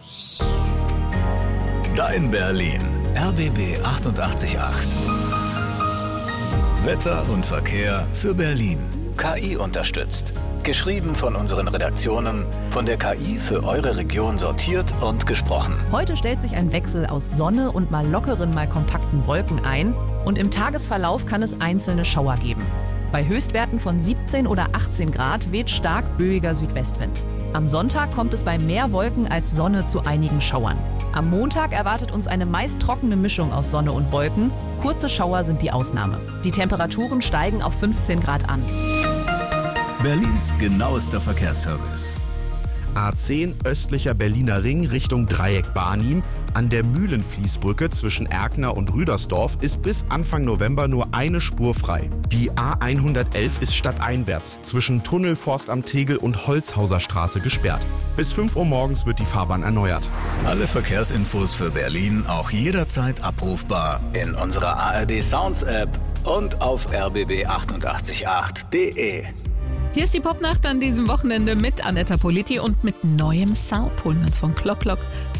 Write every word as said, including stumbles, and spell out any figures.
Dein Berlin. R B B achtundachtzig Komma acht. Wetter und Verkehr für Berlin. K I unterstützt. Geschrieben von unseren Redaktionen, von der K I für eure Region sortiert und gesprochen. Heute stellt sich ein Wechsel aus Sonne und mal lockeren, mal kompakten Wolken ein. Und im Tagesverlauf kann es einzelne Schauer geben. Bei Höchstwerten von siebzehn oder achtzehn Grad weht stark böiger Südwestwind. Am Sonntag kommt es bei mehr Wolken als Sonne zu einigen Schauern. Am Montag erwartet uns eine meist trockene Mischung aus Sonne und Wolken. Kurze Schauer sind die Ausnahme. Die Temperaturen steigen auf fünfzehn Grad an. Berlins genauester Verkehrsservice. A zehn östlicher Berliner Ring Richtung Dreieck Barnim. An der Mühlenfließbrücke zwischen Erkner und Rüdersdorf ist bis Anfang November nur eine Spur frei. Die A hundertelf ist stadteinwärts zwischen Tunnel, Forstamt Tegel und Holzhauser Straße gesperrt. Bis fünf Uhr morgens wird die Fahrbahn erneuert. Alle Verkehrsinfos für Berlin auch jederzeit abrufbar in unserer A R D Sounds App und auf r b b achtundachtzig Komma acht punkt de. Hier ist die Popnacht an diesem Wochenende mit Anetta Politi und mit neuem Sound. Holen wir uns von Clock Clock